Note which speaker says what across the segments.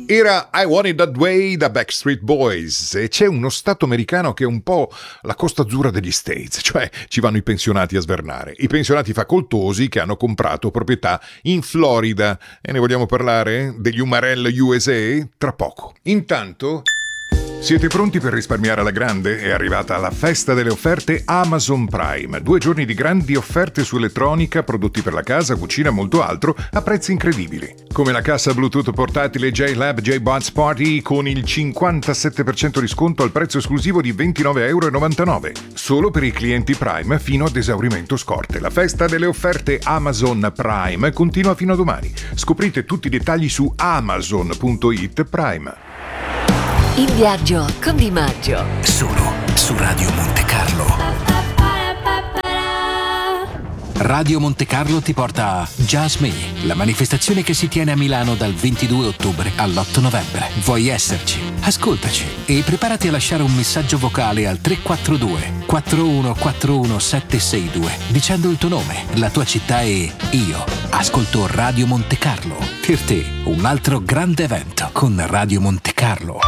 Speaker 1: Era I Want It That Way da Backstreet Boys, e c'è uno stato americano che è un po' la Costa Azzurra degli States, cioè ci vanno i pensionati a svernare, i pensionati facoltosi che hanno comprato proprietà in Florida. E ne vogliamo parlare? Degli Umarell USA? Tra poco. Intanto... siete pronti per risparmiare alla grande? È arrivata la festa delle offerte Amazon Prime. 2 giorni di grandi offerte su elettronica, prodotti per la casa, cucina e molto altro a prezzi incredibili. Come la cassa Bluetooth portatile JLab J-Buds Party con il 57% di sconto al prezzo esclusivo di €29,99. Solo per i clienti Prime fino ad esaurimento scorte. La festa delle offerte Amazon Prime continua fino a domani. Scoprite tutti i dettagli su amazon.it Prime.
Speaker 2: In viaggio con Di Maggio.
Speaker 3: Solo su Radio Monte Carlo. Radio Monte Carlo ti porta a Jazz Me, la manifestazione che si tiene a Milano dal 22 ottobre all'8 novembre. Vuoi esserci? Ascoltaci e preparati a lasciare un messaggio vocale al 342 4141 762 dicendo il tuo nome, la tua città e io ascolto Radio Monte Carlo. Per te un altro grande evento con Radio Monte Carlo.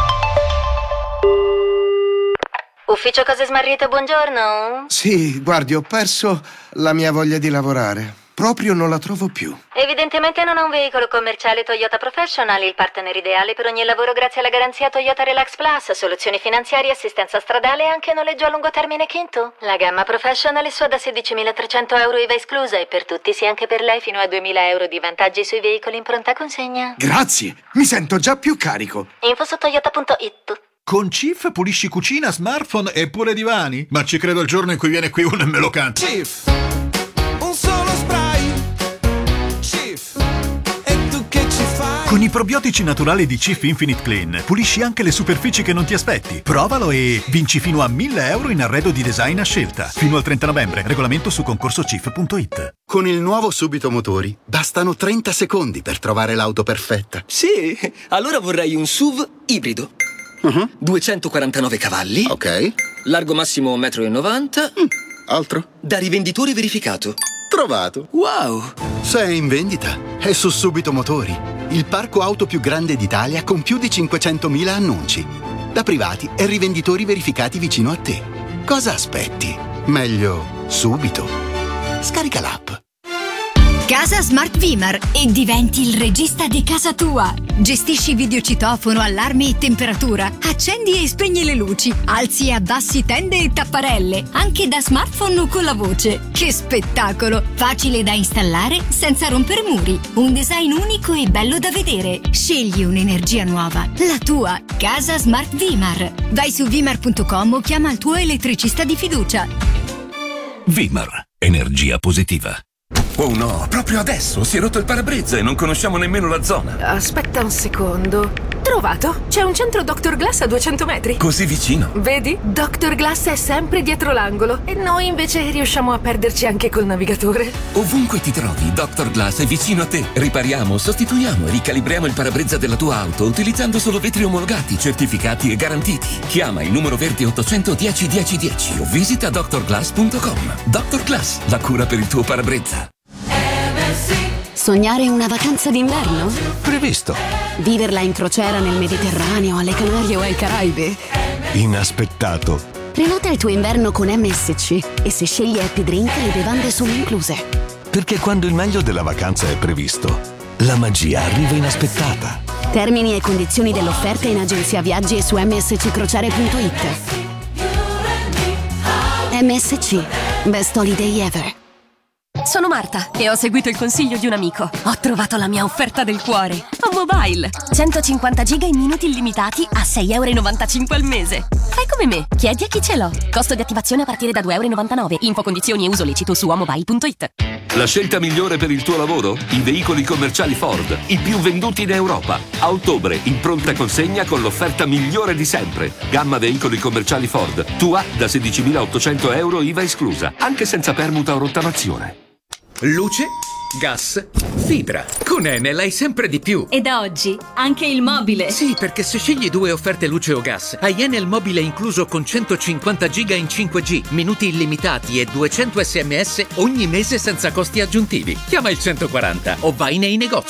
Speaker 2: Ufficio Cose Smarrite, buongiorno.
Speaker 4: Sì, guardi, ho perso la mia voglia di lavorare. Proprio non la trovo più.
Speaker 2: Evidentemente non ha un veicolo commerciale Toyota Professional, il partner ideale per ogni lavoro grazie alla garanzia Toyota Relax Plus, soluzioni finanziarie, assistenza stradale e anche noleggio a lungo termine Kinto. La gamma Professional è sua da €16.300 IVA esclusa e per tutti, sì anche per lei, fino a €2.000 di vantaggi sui veicoli in pronta consegna.
Speaker 4: Grazie, mi sento già più carico.
Speaker 2: Info su toyota.it.
Speaker 5: Con Cif pulisci cucina, smartphone e pure divani? Ma ci credo il giorno in cui viene qui uno e me lo canta.
Speaker 6: Cif, un solo spray. Cif, e tu che ci fai?
Speaker 5: Con i probiotici naturali di Cif Infinite Clean pulisci anche le superfici che non ti aspetti. Provalo e vinci fino a €1.000 in arredo di design a scelta. Fino al 30 novembre. Regolamento su concorsocif.it.
Speaker 7: Con il nuovo Subito Motori bastano 30 secondi per trovare l'auto perfetta.
Speaker 8: Sì, allora vorrei un SUV ibrido. 249 cavalli.
Speaker 7: Ok.
Speaker 8: Largo massimo 1,90 m.
Speaker 7: Altro?
Speaker 8: Da rivenditore verificato.
Speaker 7: Trovato.
Speaker 8: Wow.
Speaker 7: Se è in vendita, è su Subito Motori, il parco auto più grande d'Italia con più di 500.000 annunci. Da privati e rivenditori verificati vicino a te. Cosa aspetti? Meglio subito. Scarica l'app.
Speaker 9: Casa Smart Vimar e diventi il regista di casa tua. Gestisci videocitofono, allarme e temperatura. Accendi e spegni le luci. Alzi e abbassi tende e tapparelle. Anche da smartphone o con la voce. Che spettacolo! Facile da installare senza rompere muri. Un design unico e bello da vedere. Scegli un'energia nuova. La tua Casa Smart Vimar. Vai su vimar.com o chiama il tuo elettricista di fiducia.
Speaker 3: Vimar. Energia positiva.
Speaker 10: Oh no, proprio adesso si è rotto il parabrezza e non conosciamo nemmeno la zona.
Speaker 11: Aspetta un secondo. Trovato! C'è un centro Dr. Glass a 200 metri.
Speaker 10: Così vicino.
Speaker 11: Vedi? Dr. Glass è sempre dietro l'angolo e noi invece riusciamo a perderci anche col navigatore.
Speaker 10: Ovunque ti trovi, Dr. Glass è vicino a te. Ripariamo, sostituiamo e ricalibriamo il parabrezza della tua auto utilizzando solo vetri omologati, certificati e garantiti. Chiama il numero verde 810 1010 o visita drglass.com. Dr. Glass, la cura per il tuo parabrezza.
Speaker 9: Sognare una vacanza d'inverno?
Speaker 3: Previsto.
Speaker 9: Viverla in crociera nel Mediterraneo, alle Canarie o ai Caraibi?
Speaker 3: Inaspettato.
Speaker 9: Prenota il tuo inverno con MSC e se scegli Happy Drink le bevande sono incluse.
Speaker 3: Perché quando il meglio della vacanza è previsto, la magia arriva inaspettata.
Speaker 9: Termini e condizioni dell'offerta in agenzia viaggi e su msccrociere.it. MSC. Best Holiday Ever.
Speaker 12: Sono Marta e ho seguito il consiglio di un amico. Ho trovato la mia offerta del cuore. A Mobile. 150 giga in minuti illimitati a €6,95 al mese. Fai come me. Chiedi a chi ce l'ho. Costo di attivazione a partire da €2,99. Info, condizioni e uso lecito su amobile.it.
Speaker 10: La scelta migliore per il tuo lavoro? I veicoli commerciali Ford, i più venduti in Europa. A ottobre, in pronta consegna con l'offerta migliore di sempre. Gamma veicoli commerciali Ford. Tua da €16.800 IVA esclusa, anche senza permuta o rottamazione.
Speaker 13: Luce, gas, fibra. Con Enel hai sempre di più.
Speaker 12: E da oggi anche il mobile.
Speaker 13: Sì, perché se scegli 2 offerte luce o gas, hai Enel mobile incluso con 150 giga in 5G, minuti illimitati e 200 SMS ogni mese senza costi aggiuntivi. Chiama il 140 o vai nei negozi.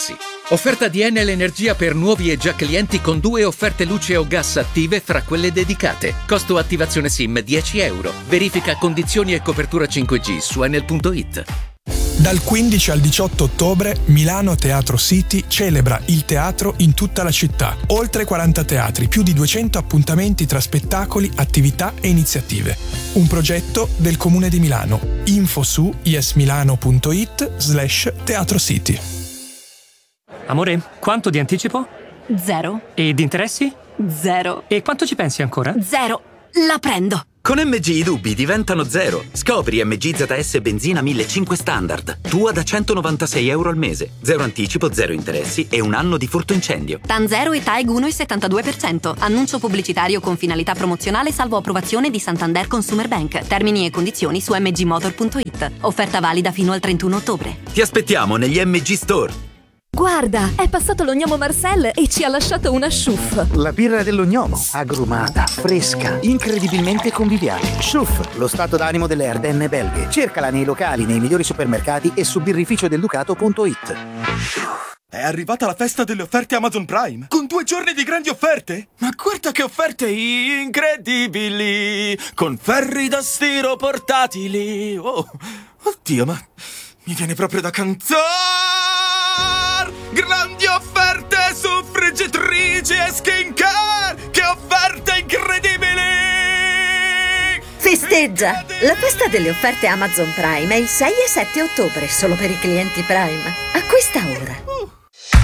Speaker 13: Offerta di Enel Energia per nuovi e già clienti con 2 offerte luce o gas attive fra quelle dedicate. Costo attivazione SIM 10 euro. Verifica condizioni e copertura 5G su enel.it.
Speaker 14: Dal 15 al 18 ottobre Milano Teatro City celebra il teatro in tutta la città. Oltre 40 teatri, più di 200 appuntamenti tra spettacoli, attività e iniziative. Un progetto del Comune di Milano. Info su yesmilano.it/Teatro City.
Speaker 15: Amore, quanto di anticipo?
Speaker 12: 0.
Speaker 15: E di interessi?
Speaker 12: 0.
Speaker 15: E quanto ci pensi ancora?
Speaker 12: 0. La prendo.
Speaker 16: Con MG i dubbi diventano 0. Scopri MG ZS Benzina 1500 Standard. Tua da €196 al mese. 0 anticipo, 0 interessi e 1 anno di furto incendio.
Speaker 17: TAN 0 e TAEG 1,72%. Annuncio pubblicitario con finalità promozionale salvo approvazione di Santander Consumer Bank. Termini e condizioni su mgmotor.it. Offerta valida fino al 31 ottobre.
Speaker 16: Ti aspettiamo negli MG Store.
Speaker 18: Guarda, è passato lo gnomo Marcel e ci ha lasciato una Schuff.
Speaker 19: La birra dello gnomo, agrumata, fresca, incredibilmente conviviale. Schuff, lo stato d'animo delle Ardenne belghe. Cercala nei locali, nei migliori supermercati e su birrificiodelducato.it.
Speaker 6: È arrivata la festa delle offerte Amazon Prime, con 2 giorni di grandi offerte. Ma guarda che offerte incredibili, con ferri da stiro portatili. Oh, oddio, ma mi viene proprio da cantare. Grandi offerte su friggitrici e skincare. Che offerte incredibili!
Speaker 20: Festeggia! La festa delle offerte Amazon Prime è il 6 e 7 ottobre, solo per i clienti Prime. Acquista ora.